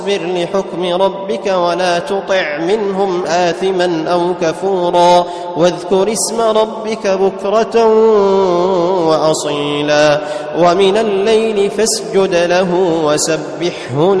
لحكم ربك ولا تطع منهم آثما أو كفورا واذكر اسم ربك بكرة وأصيلا ومن الليل فاسجد له وسبحه